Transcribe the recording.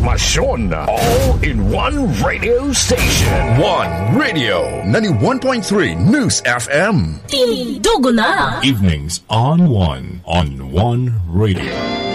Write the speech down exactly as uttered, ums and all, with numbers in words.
impormasyon, all in one radio station. One Radio, ninety-one point three News F M. Tindugo na! Evenings on One, on One Radio.